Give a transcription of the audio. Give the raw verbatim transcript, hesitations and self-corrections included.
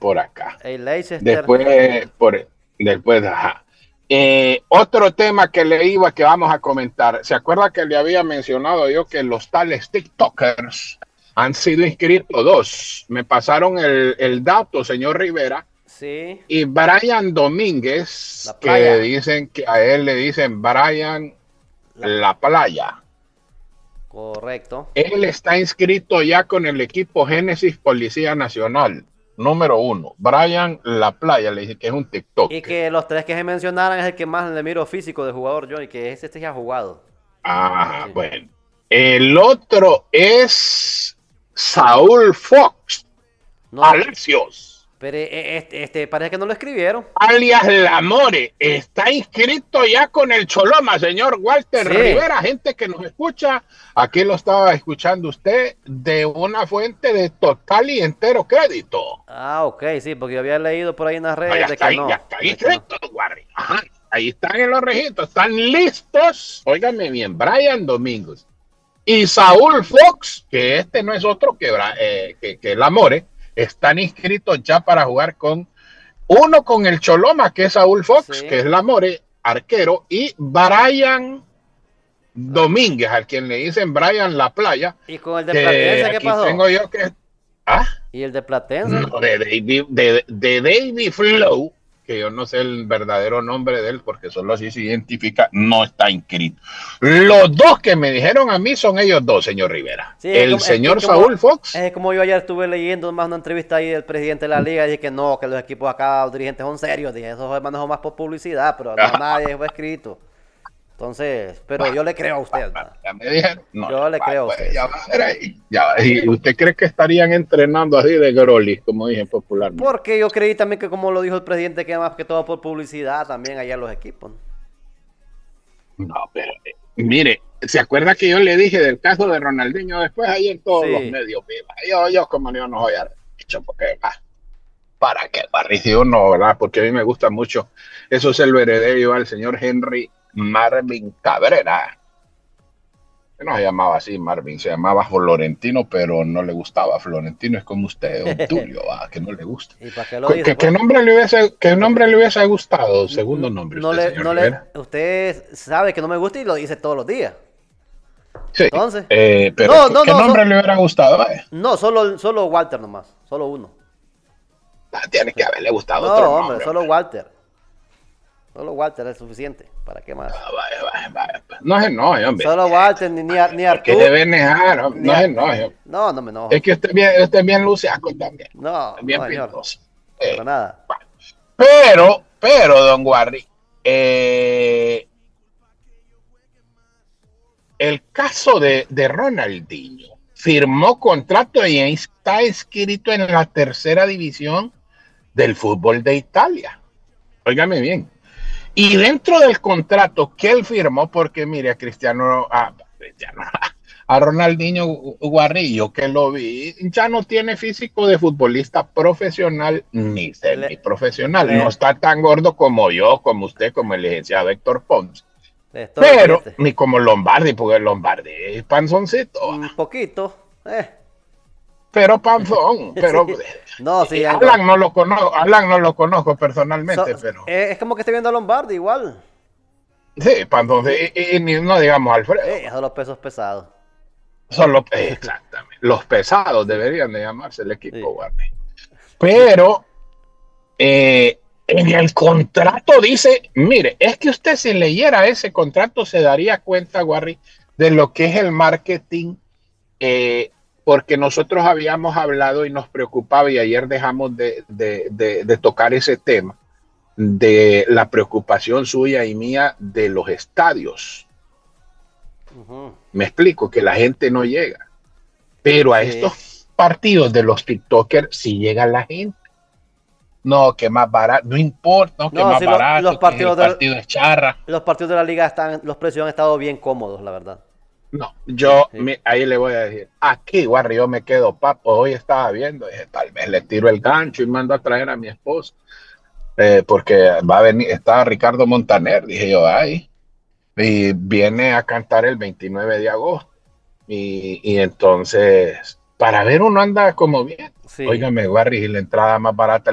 por acá. El Leicester. Después, por, después, ajá. Eh, otro tema que le iba, que vamos a comentar. ¿Se acuerda que le había mencionado yo que los tales TikTokers han sido inscritos dos? Me pasaron el, el dato, señor Rivera. Sí. Y Brian Domínguez, La que playa. dicen que a él le dicen Brian La... La Playa. Correcto. Él está inscrito ya con el equipo Génesis Policía Nacional. Número uno, Brian La Playa, le dije que es un Y TikToker. que los tres que se mencionaron es el que más le miro físico de jugador yo y que ese este ya ha jugado. Ah, Sí. bueno. El otro es Saúl Fox No, Palacios, pero eh, este, este parece que no lo escribieron. alias Lamore. Está inscrito ya con el Choloma, señor Walter Sí. Rivera. Gente que nos escucha, aquí lo estaba escuchando usted de una fuente de total y entero crédito. Ah, ok, sí, porque yo había leído por ahí en las No, redes ya de está que ahí, ya no, está de que no. inscrito, Warri. Ajá. Ahí están en los registros, están listos. Óigame bien, Brian Domingos y Saúl Fox, que este no es otro que, eh, que, que el Amore, están inscritos ya para jugar con uno con el Choloma, que es Saúl Fox, que Sí. es el Amore, arquero, y Brian La- Domínguez, al quien le dicen Brian La Playa, ¿Y con el de que Platense qué aquí pasó? tengo yo que... ¿Ah? ¿Y el de Platense? No, de David, de, de David Flow, que yo no sé el verdadero nombre de él porque solo así se identifica, no está inscrito. Los dos que me dijeron a mí son ellos dos, señor Rivera. Sí, es, El como, es que señor como, Saúl Fox. es como yo ayer estuve leyendo más una entrevista ahí del presidente de la liga y dije que no, que los equipos acá, los dirigentes son serios. Dije, eso es manejo más por publicidad, pero no, nadie fue escrito. Entonces, pero Bah, yo le creo a bah, usted, bah, ¿no? ya me dijeron. No, Yo le bah, creo a pues, usted, ya sí. va a ver ahí. Ya, ¿y usted cree que estarían entrenando así de Grolis, como dije popularmente? Porque yo creí también que como lo dijo el presidente, que más que todo por publicidad también allá en los equipos, ¿no? No, pero eh, mire, ¿se acuerda que yo le dije del caso de Ronaldinho después ahí en todos los Sí. medios? Viva? Yo, yo como yo no voy a dicho porque ah, para que parece uno, ¿verdad? Porque a mí me gusta mucho. Eso se lo heredé yo al señor Henry Marvin Cabrera. Que no se llamaba así Marvin, se llamaba Florentino, pero no le gustaba. Florentino es como usted, Obdulio, ¿va? Que no le gusta. ¿Y para qué lo dice, ¿Qué, qué pues? nombre le hubiese, qué Porque nombre le hubiese gustado? n- Segundo n- nombre, no usted, le, señor no le, Rivera. usted sabe que no me gusta y lo dice todos los días. Sí, Entonces, eh, pero no, ¿qué, no, qué no, nombre so- le hubiera gustado? Eh? no, solo, solo Walter nomás, solo uno. Ah, tiene Sí. que haberle gustado otro No, hombre, nombre, solo hombre. Walter. Solo Walter es suficiente. ¿Para qué más? Ah, vaya, vaya, vaya. No se enoje, hombre. Solo Walter, ni, ni, Ar- ni ¿Por qué se Arturo. debe negar? Hombre? Ni No se Ar- enoje. No, no me enojo. Es que usted es bien, usted es bien luciaco también. No, Es no, bien señor. pintoso. Para Eh, nada. bueno. Pero, pero, don Guarri, eh, el caso de, de Ronaldinho firmó contrato y está escrito en la tercera división del fútbol de Italia. Óigame bien. Y dentro del contrato que él firmó, porque mire, a Cristiano, a, Cristiano, a Ronaldinho Guarrillo, que lo vi, ya no tiene físico de futbolista profesional ni Le, semiprofesional. le, No está tan gordo como yo, como usted, como el licenciado Héctor Pons. le estorba el Pero billete. ni como Lombardi, porque Lombardi es panzoncito. Un poquito. Eh. Pero panzón, pero Sí. No, sí, eh, algo. Alan no lo conozco, Alan no lo conozco So- personalmente, pero eh, es como que estoy viendo a Lombardi igual. sí, panzón, Y, y, y, y ni- no digamos Alfredo. eh, esos son los pesos pesados. Son los, exactamente, los pesados Sí, deberían de llamarse el equipo, sí. Guardi. Pero eh, en el contrato dice, mire, es que usted si leyera ese contrato se daría cuenta, Guardi, de lo que es el marketing, eh, porque nosotros habíamos hablado y nos preocupaba y ayer dejamos de, de, de, de tocar ese tema, de la preocupación suya y mía de los estadios. Ujú. Me explico, que la gente no llega. Pero a Sí. estos partidos de los TikTokers sí llega la gente. No, que más barato, no importa, no, que No, más sí, lo- los barato, que el partidos del, partido es charra. los partidos de la liga están, los precios han estado bien cómodos, la verdad. No, yo Sí. me, ahí le voy a decir, aquí, Guarri, yo me quedo papo. Hoy estaba viendo, dije, tal vez le tiro el gancho y mando a traer a mi esposa, eh, porque va a venir, está Ricardo Montaner, dije yo, ay, y viene a cantar el veintinueve de agosto. Y, y entonces, para ver uno anda como bien. Sí. Óigame, Guarri, y la entrada más barata